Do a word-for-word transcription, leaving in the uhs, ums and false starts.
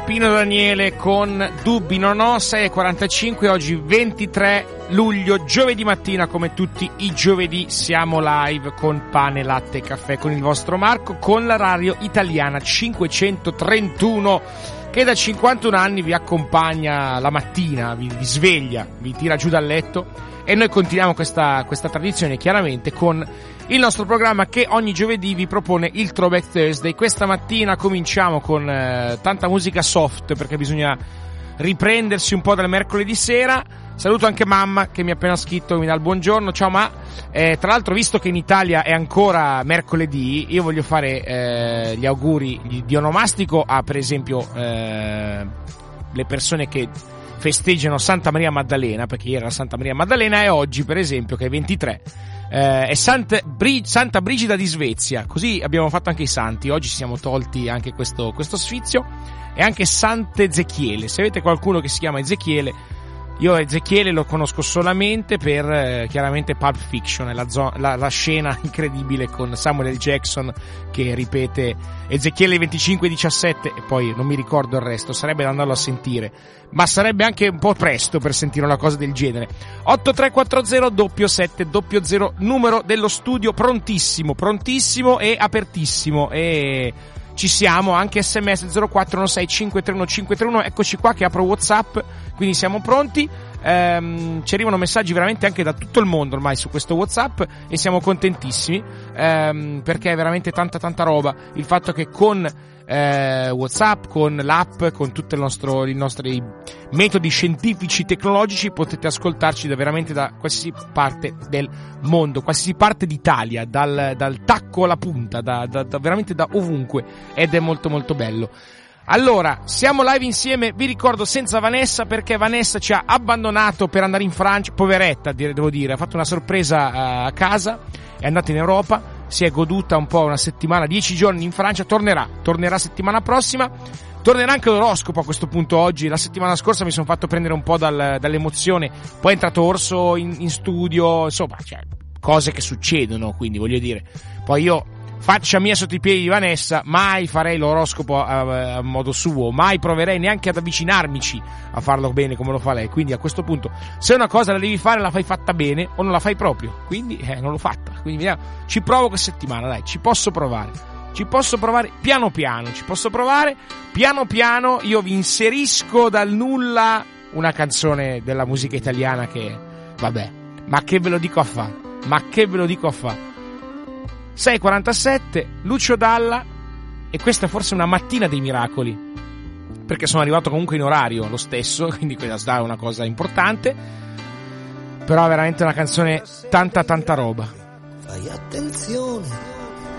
Pino Daniele con Dubbi non ho. Sei e quarantacinque, oggi ventitré luglio, giovedì mattina. Come tutti i giovedì siamo live con pane, latte e caffè con il vostro Marco, con la radio italiana cinquecentotrentuno, che da cinquantuno anni vi accompagna la mattina, vi, vi sveglia, vi tira giù dal letto, e noi continuiamo questa, questa tradizione chiaramente con il nostro programma che ogni giovedì vi propone il Throwback Thursday. Questa mattina cominciamo con eh, tanta musica soft, perché bisogna riprendersi un po' dal mercoledì sera. Saluto anche mamma che mi ha appena scritto, mi dà il buongiorno. Ciao ma, eh, tra l'altro, visto che in Italia è ancora mercoledì, io voglio fare eh, gli auguri di onomastico a, per esempio, eh, le persone che festeggiano Santa Maria Maddalena, perché ieri era Santa Maria Maddalena, e oggi, per esempio, che è ventitré, eh, è Santa, Bri- Santa Brigida di Svezia. Così abbiamo fatto anche i santi. Oggi ci siamo tolti anche questo, questo sfizio. E anche Sant'Ezechiele. Se avete qualcuno che si chiama Ezechiele, io Ezechiele lo conosco solamente per eh, chiaramente Pulp Fiction, la, zo- la, la scena incredibile con Samuel L. Jackson che ripete Ezechiele venticinque diciassette, e poi non mi ricordo il resto. Sarebbe da andarlo a sentire, ma sarebbe anche un po' presto per sentire una cosa del genere. otto tre quattro zero sette zero zero, numero dello studio, prontissimo, prontissimo e apertissimo, e ci siamo, anche sms zero quattro uno sei cinque tre uno cinque tre uno. Eccoci qua che apro WhatsApp, quindi siamo pronti. Ehm, ci arrivano messaggi veramente anche da tutto il mondo ormai su questo WhatsApp, e siamo contentissimi, ehm, perché è veramente tanta tanta roba il fatto che con eh, WhatsApp, con l'app, con tutti i nostri metodi scientifici tecnologici potete ascoltarci da veramente da qualsiasi parte del mondo, qualsiasi parte d'Italia, dal, dal tacco alla punta, da, da, da veramente da ovunque, ed è molto molto bello. Allora, siamo live insieme, vi ricordo, senza Vanessa, perché Vanessa ci ha abbandonato per andare in Francia, poveretta devo dire, ha fatto una sorpresa a casa, è andata in Europa, si è goduta un po' una settimana, dieci giorni in Francia, tornerà, tornerà settimana prossima, tornerà anche l'oroscopo a questo punto oggi. La settimana scorsa mi sono fatto prendere un po' dal, dall'emozione, poi è entrato Orso in, in studio, insomma, cioè, cose che succedono, quindi voglio dire, poi io, faccia mia sotto i piedi di Vanessa, mai farei l'oroscopo a, a modo suo, mai proverei neanche ad avvicinarmici a farlo bene come lo fa lei. Quindi a questo punto, se una cosa la devi fare, la fai fatta bene o non la fai proprio, quindi eh, non l'ho fatta. Quindi vediamo, ci provo questa settimana, dai, ci posso provare, ci posso provare piano piano, ci posso provare piano piano. Io vi inserisco dal nulla una canzone della musica italiana che, vabbè, ma che ve lo dico a fa, ma che ve lo dico a fa. sei e quarantasette, Lucio Dalla, e questa è forse una mattina dei miracoli, perché sono arrivato comunque in orario lo stesso, quindi questa è una cosa importante, però è veramente una canzone tanta tanta roba. Fai attenzione